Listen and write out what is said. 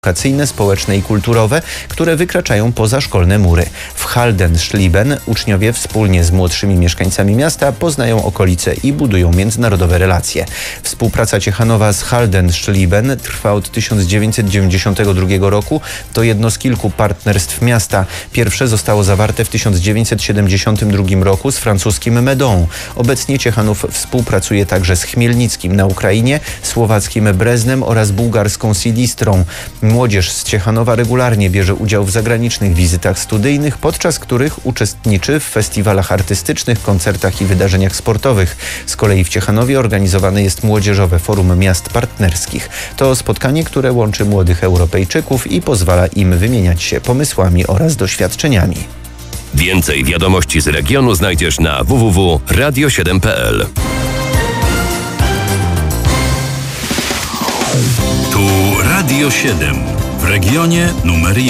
edukacyjne, społeczne i kulturowe, które wykraczają poza szkolne mury. W Halden-Schlieben uczniowie wspólnie z młodszymi mieszkańcami miasta poznają okolice i budują międzynarodowe relacje. Współpraca Ciechanowa z Halden-Schlieben trwa od 1992 roku. To jedno z kilku partnerstw miasta. Pierwsze zostało zawarte w 1972 roku z francuskim Meudon. Obecnie Ciechanów współpracuje także z Chmielnickim na Ukrainie, słowackim Breznem oraz bułgarską Silistrą. Młodzież z Ciechanowa regularnie bierze udział w zagranicznych wizytach studyjnych, podczas których uczestniczy w festiwalach artystycznych, koncertach i wydarzeniach sportowych. Z kolei w Ciechanowie organizowane jest Młodzieżowe Forum Miast Partnerskich. To spotkanie, które łączy młodych Europejczyków i pozwala im wymieniać się pomysłami oraz doświadczeniami. Więcej wiadomości z regionu znajdziesz na www.radio7.pl. Tu Radio 7 w regionie numer 1.